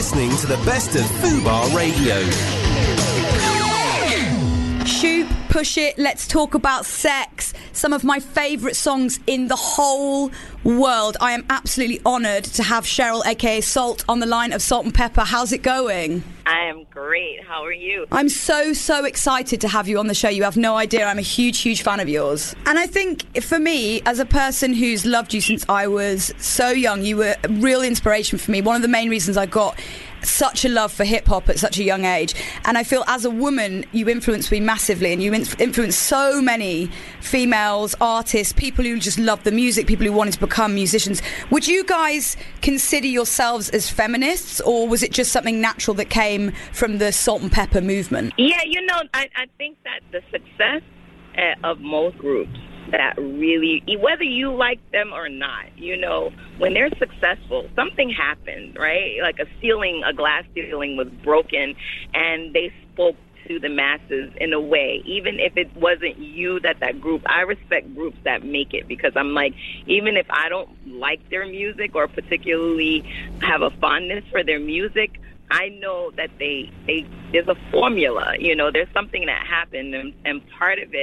listening to the best of Fubar Radio. Shoot, Push It, Let's Talk About Sex. Some of my favourite songs in the whole world. I am absolutely honoured to have Cheryl, aka Salt, on the line of Salt and Pepper. How's it going? I am great. How are you? I'm so excited to have you on the show. You have no idea. I'm a huge fan of yours. And I think for me, as a person who's loved you since I was so young, you were a real inspiration for me. One of the main reasons I got such a love for hip-hop at such a young age. And I feel as a woman, you influenced me massively, and you influenced so many females, artists, people who just loved the music, people who wanted to become musicians. Would you guys consider yourselves as feminists, or was it just something natural that came from the Salt and Pepper movement? Yeah, I think that the success of most groups that really, whether you like them or not, when they're successful, something happened, right? Like a glass ceiling was broken, and they spoke to the masses in a way, even if it wasn't you that group. I respect groups that make it, because I'm like, even if I don't like their music or particularly have a fondness for their music, I know that there's a formula, there's something that happened, and part of it